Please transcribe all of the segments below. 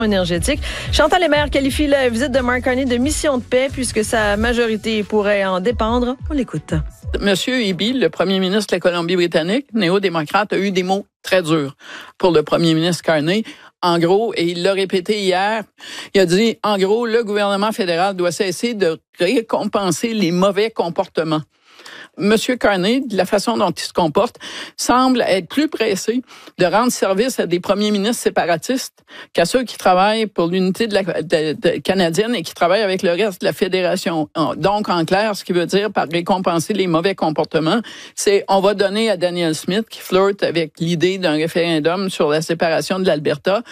énergétique. Chantal Hébert qualifie la visite de Mark Carney de mission de paix puisque sa majorité pourrait en dépendre. On l'écoute. Monsieur Eby, le premier ministre de la Colombie-Britannique, néo-démocrate, a eu des mots très durs pour le premier ministre Carney. En gros, et il l'a répété hier, il a dit, en gros, le gouvernement fédéral doit cesser de récompenser les mauvais comportements. Monsieur Carney, de la façon dont il se comporte, semble être plus pressé de rendre service à des premiers ministres séparatistes qu'à ceux qui travaillent pour l'unité canadienne et qui travaillent avec le reste de la fédération. Donc, en clair, ce qui veut dire par récompenser les mauvais comportements, c'est on va donner à Danielle Smith, qui flirte avec l'idée d'un référendum sur la séparation de l'Alberta,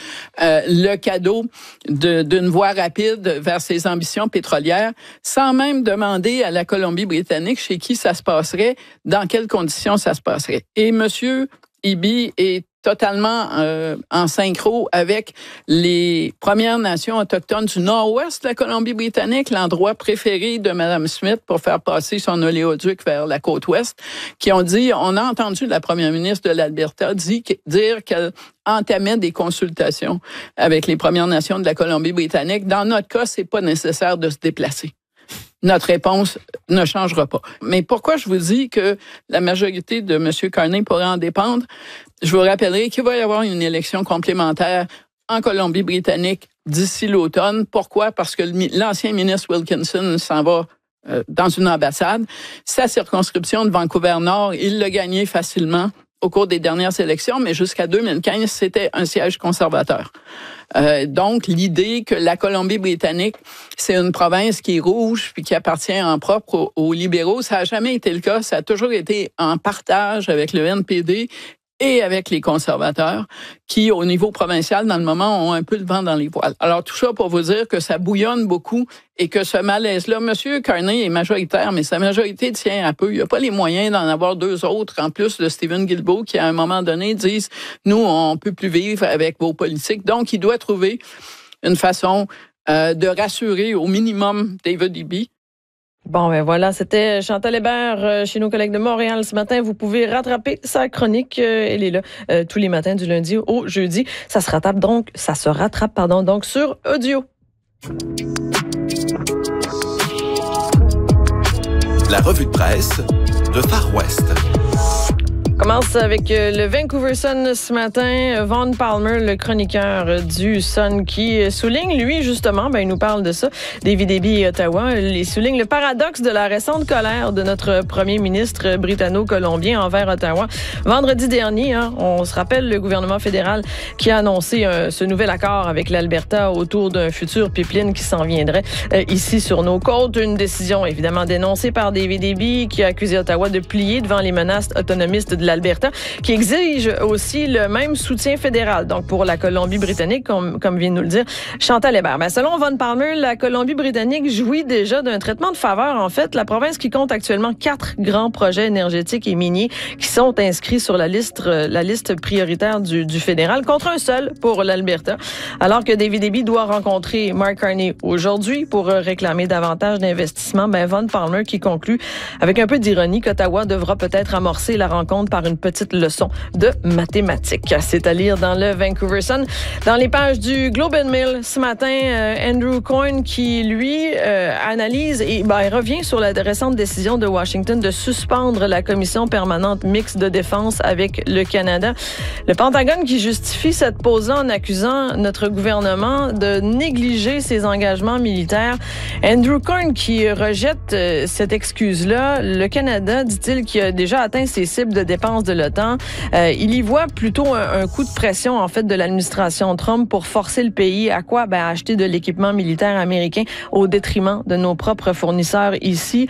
le cadeau d'une voie rapide vers ses ambitions pétrolières, sans même demander à la Colombie-Britannique chez qui ça se passerait, dans quelles conditions ça se passerait. Et M. Eby est totalement en synchro avec les Premières Nations autochtones du nord-ouest de la Colombie-Britannique, l'endroit préféré de Mme Smith pour faire passer son oléoduc vers la côte ouest, qui ont dit, on a entendu la première ministre de l'Alberta dire qu'elle entamait des consultations avec les Premières Nations de la Colombie-Britannique. Dans notre cas, c'est pas nécessaire de se déplacer. Notre réponse ne changera pas. Mais pourquoi je vous dis que la majorité de M. Carney pourrait en dépendre? Je vous rappellerai qu'il va y avoir une élection complémentaire en Colombie-Britannique d'ici l'automne. Pourquoi? Parce que l'ancien ministre Wilkinson s'en va dans une ambassade. Sa circonscription de Vancouver-Nord, il l'a gagnée facilement au cours des dernières élections, mais jusqu'à 2015, c'était un siège conservateur. Donc, l'idée que la Colombie-Britannique, c'est une province qui est rouge puis qui appartient en propre aux libéraux, ça n'a jamais été le cas. Ça a toujours été en partage avec le NPD et avec les conservateurs qui, au niveau provincial, dans le moment, ont un peu le vent dans les voiles. Alors, tout ça pour vous dire que ça bouillonne beaucoup et que ce malaise-là, M. Carney est majoritaire, mais sa majorité tient à peu. Il n'y a pas les moyens d'en avoir deux autres, en plus de Stephen Guilbeault, qui, à un moment donné, disent « Nous, on peut plus vivre avec vos politiques. » Donc, il doit trouver une façon de rassurer au minimum David Eby. Bon, ben voilà, c'était Chantal Hébert chez nos collègues de Montréal ce matin. Vous pouvez rattraper sa chronique. Elle est là tous les matins du lundi au jeudi. Ça se rattrape donc sur audio. La revue de presse de Far West. On commence avec le Vancouver Sun ce matin. Vaughn Palmer, le chroniqueur du Sun, qui souligne, lui, justement, il nous parle de ça, David Eby et Ottawa. Il souligne le paradoxe de la récente colère de notre premier ministre britanno-colombien envers Ottawa. Vendredi dernier, on se rappelle le gouvernement fédéral qui a annoncé ce nouvel accord avec l'Alberta autour d'un futur pipeline qui s'en viendrait ici sur nos côtes. Une décision évidemment dénoncée par David Eby qui a accusé Ottawa de plier devant les menaces autonomistes de l'Alberta, qui exige aussi le même soutien fédéral. Donc, pour la Colombie-Britannique, comme vient de nous le dire Chantal Hébert. Selon Vaughn Palmer, la Colombie-Britannique jouit déjà d'un traitement de faveur. En fait, la province qui compte actuellement 4 grands projets énergétiques et miniers qui sont inscrits sur la liste prioritaire du fédéral, contre un seul pour l'Alberta. Alors que David Eby doit rencontrer Mark Carney aujourd'hui pour réclamer davantage d'investissements, Vaughn Palmer qui conclut avec un peu d'ironie qu'Ottawa devra peut-être amorcer la rencontre par une petite leçon de mathématiques. C'est à lire dans le Vancouver Sun. Dans les pages du Globe and Mail ce matin, Andrew Coyne qui, lui, analyse et revient sur la récente décision de Washington de suspendre la commission permanente mixte de défense avec le Canada. Le Pentagone qui justifie cette pause-là en accusant notre gouvernement de négliger ses engagements militaires. Andrew Coyne qui rejette cette excuse-là. Le Canada, dit-il, qui a déjà atteint ses cibles de dépenses de l'OTAN. Il y voit plutôt un coup de pression, en fait, de l'administration Trump pour forcer le pays à quoi? À acheter de l'équipement militaire américain au détriment de nos propres fournisseurs ici.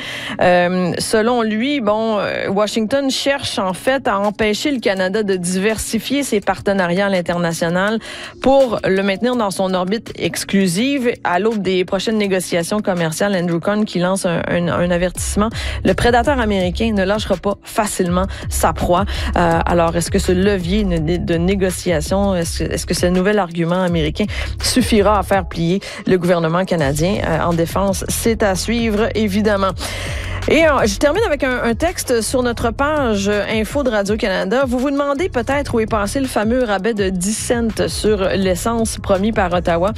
Selon lui, Washington cherche, en fait, à empêcher le Canada de diversifier ses partenariats à l'international pour le maintenir dans son orbite exclusive. À l'aube des prochaines négociations commerciales, Andrew Coyne qui lance un avertissement. Le prédateur américain ne lâchera pas facilement sa proie. froid. Alors, est-ce que ce levier de négociation, est-ce que ce nouvel argument américain suffira à faire plier le gouvernement canadien en défense? C'est à suivre, évidemment. Et je termine avec un texte sur notre page info de Radio-Canada. Vous vous demandez peut-être où est passé le fameux rabais de 10 cents sur l'essence promis par Ottawa.